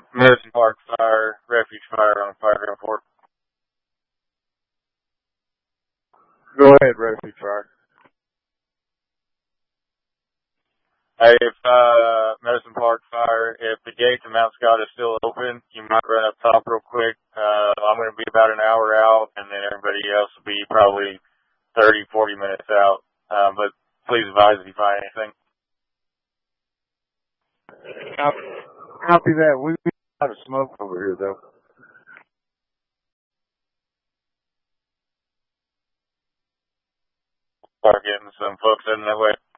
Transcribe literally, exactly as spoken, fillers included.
Medicine Park Fire, Refuge Fire on Fire Ground Fort. Go ahead, Refuge Fire. Hey, if, uh, Medicine Park Fire, if the gate to Mount Scott is still open, you might run up top real quick. Uh, I'm going to be about an hour out, and then everybody else will be probably thirty, forty minutes out. Um, but please advise if you find anything. Copy, copy that. We we got a lot of smoke over here, though. Start getting some folks in that way.